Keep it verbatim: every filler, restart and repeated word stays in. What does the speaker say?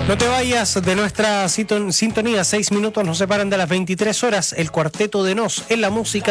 No te vayas de nuestra sintonía, seis minutos nos separan de las veintitrés horas, el Cuarteto de Nos en la música.